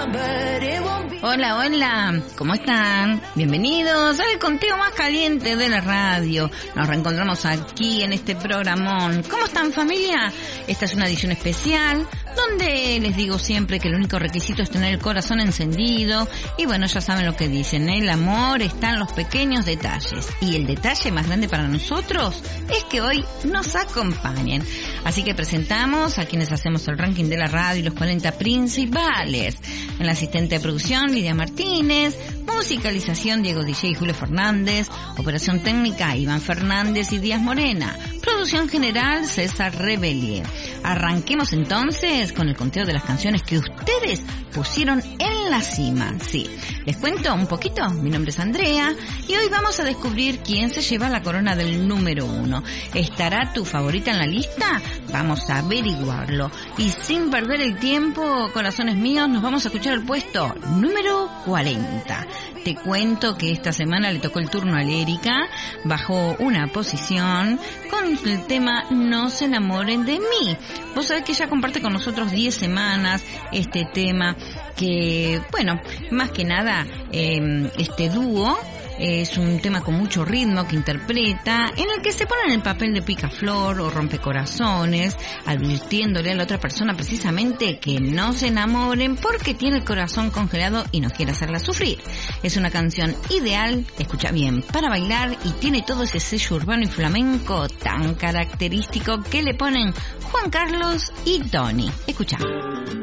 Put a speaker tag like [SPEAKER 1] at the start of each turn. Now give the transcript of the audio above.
[SPEAKER 1] Hola, hola, ¿cómo están? Bienvenidos al conteo más caliente de la radio. Nos reencontramos aquí en este programón. ¿Cómo están, familia? Esta es una edición especial donde les digo siempre que el único requisito es tener el corazón encendido. Y bueno, ya saben lo que dicen, ¿eh? El amor está en los pequeños detalles. Y el detalle más grande para nosotros es que hoy nos acompañen. Así que presentamos a quienes hacemos el ranking de la radio y los 40 principales. En la asistente de producción, Lidia Martínez. Musicalización, Diego DJ y Julio Fernández. Operación técnica, Iván Fernández y Díaz Morena. Producción general, César Rebelier. Arranquemos entonces con el conteo de las canciones que ustedes pusieron en la cima. Sí, les cuento un poquito. Mi nombre es Andrea y hoy vamos a descubrir quién se lleva la corona del número 1. ¿Estará tu favorita en la lista? Vamos a averiguarlo. Y sin perder el tiempo, corazones míos, nos vamos a escuchar el puesto número 40. Te cuento que esta semana le tocó el turno a Lérica, bajó una posición con el tema No se enamoren de mí. Vos sabés que ella comparte con nosotros 10 semanas este tema que, bueno, más que nada este dúo es un tema con mucho ritmo que interpreta, en el que se pone en el papel de picaflor o rompecorazones, advirtiéndole a la otra persona precisamente que no se enamoren porque tiene el corazón congelado y no quiere hacerla sufrir. Es una canción ideal, escucha bien, para bailar y tiene todo ese sello urbano y flamenco tan característico que le ponen Juan Carlos y Tony. Escucha.